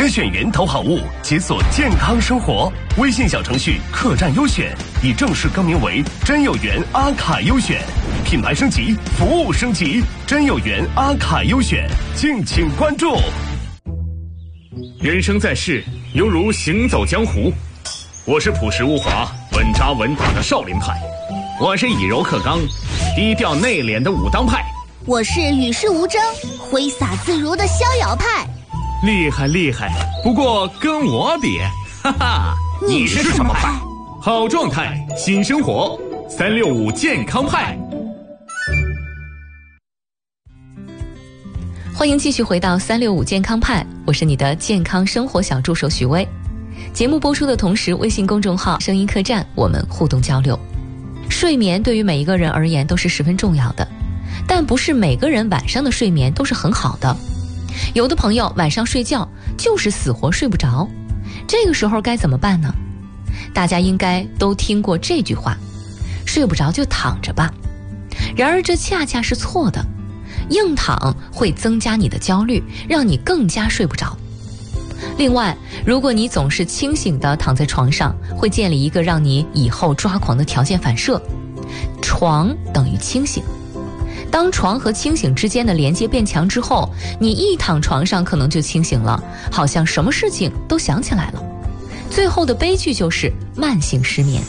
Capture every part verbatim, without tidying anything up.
筛选源头好物，解锁健康生活。微信小程序客栈优选已正式更名为真有缘阿卡优选，品牌升级，服务升级，真有缘阿卡优选，敬请关注。 人生在世，犹如行走江湖。我是朴实无华、稳扎稳打的少林派，我是以柔克刚、低调内敛的武当派， 我是与世无争、挥洒自如的逍遥派。 厉害厉害，不过跟我比，哈哈， 你是什么派？ 好状态，新生活，三六五健康派。 欢迎继续回到三六五健康派，我是你的健康生活小助手许巍。节目播出的同时，微信公众号声音客栈我们互动交流。睡眠对于每一个人而言都是十分重要的，但不是每个人晚上的睡眠都是很好的。有的朋友晚上睡觉就是死活睡不着，这个时候该怎么办呢？大家应该都听过这句话，睡不着就躺着吧。然而这恰恰是错的，硬躺会增加你的焦虑，让你更加睡不着。另外，如果你总是清醒地躺在床上，会建立一个让你以后抓狂的条件反射，床等于清醒。当床和清醒之间的连接变强之后，你一躺床上可能就清醒了，好像什么事情都想起来了。最后的悲剧就是慢性失眠。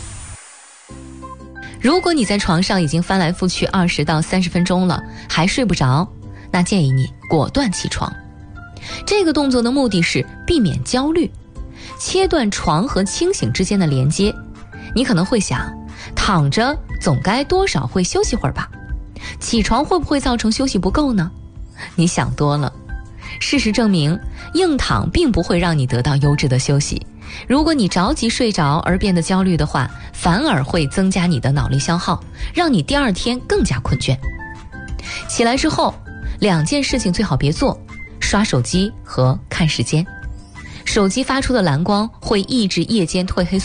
如果你在床上已经翻来覆去二十到三十分钟了，还睡不着，那建议你果断起床。这个动作的目的是避免焦虑，切断床和清醒之间的连接。你可能会想，躺着总该多少会休息会儿吧，起床会不会造成休息不够呢？你想多了。事实证明，硬躺并不会让你得到优质的休息。如果你着急睡着而变得焦虑的话，反而会增加你的脑力消耗，让你第二天更加困倦。起来之后，两件事情最好别做，刷手机和看时间。手机发出的蓝光会抑制夜间褪黑素